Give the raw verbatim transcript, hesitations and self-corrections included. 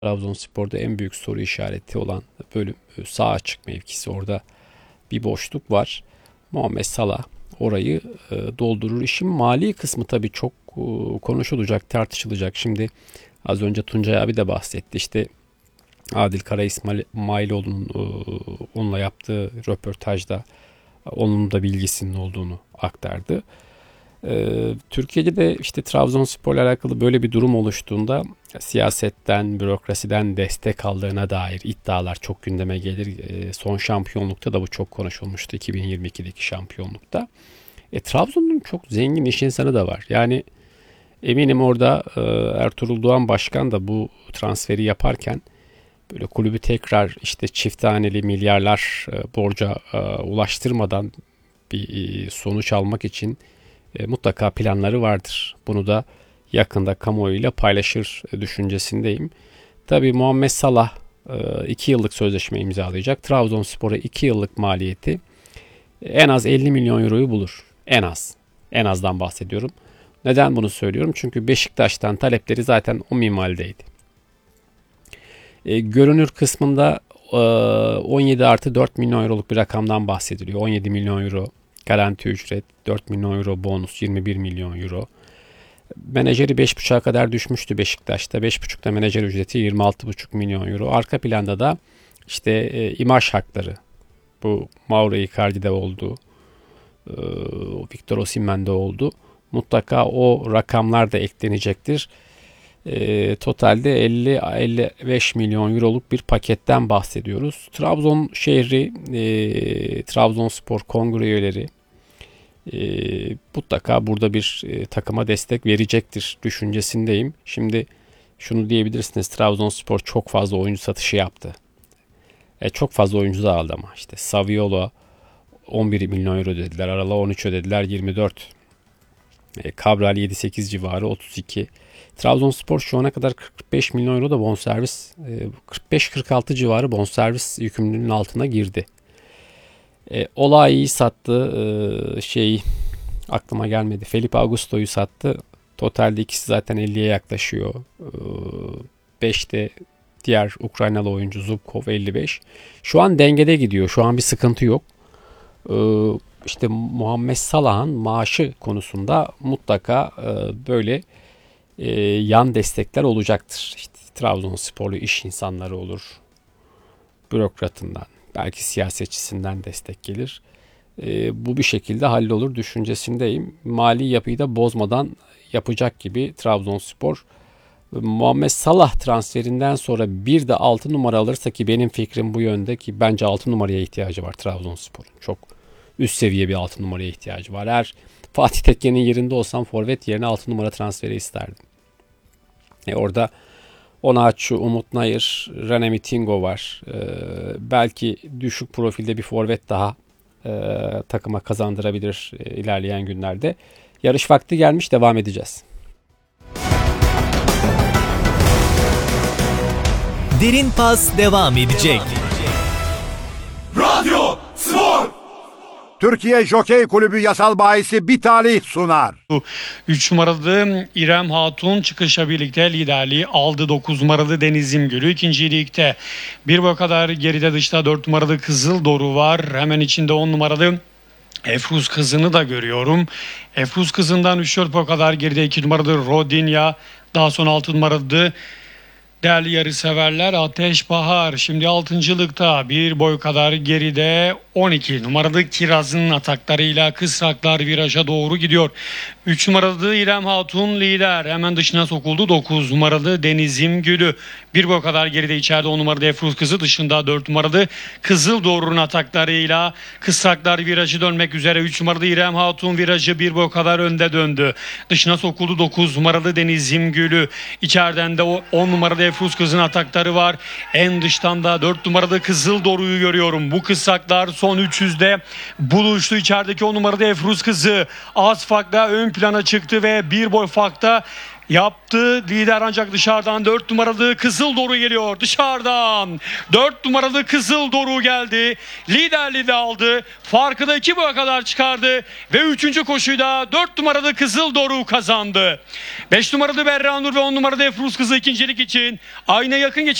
Trabzonspor'da en büyük soru işareti olan bölüm sağ açık mevkisi. Orada bir boşluk var. Muhammed Salah orayı e, doldurur. İşin mali kısmı tabii çok e, konuşulacak, tartışılacak. Şimdi az önce Tuncay abi de bahsetti. İşte Adil Kara İsmailoğlu'nun e, onunla yaptığı röportajda onun da bilgisinin olduğunu aktardı. Ee, Türkiye'de de işte Trabzonspor'la alakalı böyle bir durum oluştuğunda siyasetten, bürokrasiden destek aldığına dair iddialar çok gündeme gelir. Ee, son şampiyonlukta da bu çok konuşulmuştu, iki bin yirmi ikideki şampiyonlukta. E, Trabzon'un çok zengin iş insanı da var. Yani eminim orada e, Ertuğrul Doğan Başkan da bu transferi yaparken böyle kulübü tekrar işte çift taneli milyarlar e, borca e, ulaştırmadan bir e, sonuç almak için E, mutlaka planları vardır. Bunu da yakında kamuoyuyla paylaşır e, düşüncesindeyim. Tabii Muhammed Salah iki yıllık sözleşme imzalayacak. Trabzonspor'a iki yıllık maliyeti e, en az elli milyon euroyu bulur. En az. En azdan bahsediyorum. Neden bunu söylüyorum? Çünkü Beşiktaş'tan talepleri zaten o minvaldeydi. E, görünür kısmında e, on yedi artı dört milyon euroluk bir rakamdan bahsediliyor. on yedi milyon euro garanti ücret, dört milyon euro bonus, yirmi bir milyon euro. Menajeri beş buçuğa kadar düşmüştü Beşiktaş'ta. beş buçukta menajer ücreti yirmi altı buçuk milyon euro. Arka planda da işte e, imaj hakları. Bu Mauro Icardi'de oldu. E, Victor Osimhen'de oldu. Mutlaka o rakamlar da eklenecektir. E, totalde elli elli beş milyon euroluk bir paketten bahsediyoruz. Trabzon şehri, e, Trabzonspor kongre üyeleri e, mutlaka burada bir e, takıma destek verecektir düşüncesindeyim. Şimdi şunu diyebilirsiniz, Trabzonspor çok fazla oyuncu satışı yaptı. E, çok fazla oyuncu da aldı ama işte Saviola on bir milyon euro dediler, Arala on üç ödediler, yirmi dört. E, Cabral yedi sekiz civarı, otuz iki. Trabzonspor şu ana kadar kırk beş milyon euro da bonservis, kırk beş kırk altı civarı bonservis yükümlülüğünün altına girdi. E, Olai'yi sattı, e, şey aklıma gelmedi. Felipe Augusto'yu sattı. Totalde ikisi zaten elliye yaklaşıyor. E, beşte diğer Ukraynalı oyuncu Zubkov elli beş. Şu an dengede gidiyor. Şu an bir sıkıntı yok. E, işte Muhammed Salah'ın maaşı konusunda mutlaka e, böyle e, yan destekler olacaktır. İşte Trabzonsporlu iş insanları olur. Bürokratından, belki siyasetçisinden destek gelir. E, bu bir şekilde hallolur düşüncesindeyim. Mali yapıyı da bozmadan yapacak gibi Trabzonspor. Muhammed Salah transferinden sonra bir de altı numara alırsa, ki benim fikrim bu yönde, ki bence altı numaraya ihtiyacı var Trabzonspor'un. Çok üst seviye bir altı numaraya ihtiyacı var. Eğer Fatih Tekke'nin yerinde olsam forvet yerine altı numara transferi isterdim. E orada Onaçu, Umut Nayır, Rene Mitingo var. Ee, belki düşük profilde bir forvet daha e, takıma kazandırabilir e, ilerleyen günlerde. Yarış vakti gelmiş, devam edeceğiz. Derin Pas devam edecek. Radyo Spor. Türkiye Jokey Kulübü yasal bahisi bir talih sunar. üç numaralı İrem Hatun çıkışa birlikte liderliği aldı. dokuz numaralı Deniz İmgülü ikinci ligde. Bir bu kadar geride dışta dört numaralı Kızıl Doru var. Hemen içinde on numaralı Efruz Kızı'nı da görüyorum. Efruz Kızı'ndan üç dört bu kadar geride iki numaralı Rodinya. Daha sonra altı numaralı değerli yarışseverler Ateş Bahar. Şimdi altıncılıkta bir boy kadar geride on iki numaralı Kiraz'ın ataklarıyla Kısraklar viraja doğru gidiyor. üç numaralı İrem Hatun lider. Hemen dışına sokuldu. dokuz numaralı Denizim Gülü. Bir boy kadar geride içeride on numaralı Efruz Kızı, dışında dört numaralı Kızıl Doğru'nun ataklarıyla Kısraklar virajı dönmek üzere. üç numaralı İrem Hatun virajı bir boy kadar önde döndü. Dışına sokuldu dokuz numaralı Denizim Gülü. İçeriden de on numaralı Efruz Kız'ın atakları var. En dıştan da dört numaralı Kızıl Doru'yu görüyorum. Bu Kısraklar son üç yüzde buluştu. İçerideki on numaralı Efruz Kızı az farkla ön plana çıktı ve bir boy farkta yaptı. Lider ancak dışarıdan dört numaralı Kızıl Doru geliyor. Dışarıdan dört numaralı Kızıl Doru geldi. Liderliği de aldı. Farkı da iki boya kadar çıkardı. Ve üçüncü koşuyu da dört numaralı Kızıl Doru kazandı. beş numaralı Berra Nur ve on numaralı Efruz Kızı ikincilik için ayna yakın geçen